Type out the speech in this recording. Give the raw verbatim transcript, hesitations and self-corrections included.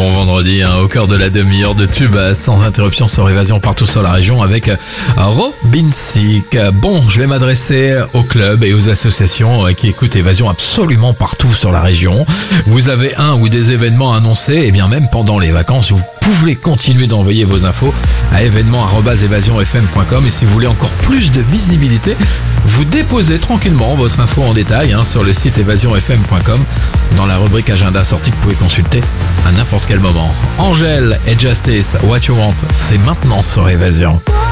bon vendredi, hein, au cœur de la demi-heure de tube sans interruption sur Évasion partout sur la région avec Robin Thicke. Bon, je vais m'adresser aux clubs et aux associations qui écoutent Évasion absolument partout sur la région. Vous avez un ou des événements annoncés, et bien même pendant les vacances, vous pouvez continuer d'envoyer vos infos à événements arobase évasion f m point com, et si vous voulez encore plus de visibilité, vous déposez tranquillement votre info en détail hein, sur le site évasion f m point com dans la rubrique agenda sortie que vous pouvez consulter à n'importe quel moment. Angèle et Justice, What You Want, c'est maintenant sur Évasion.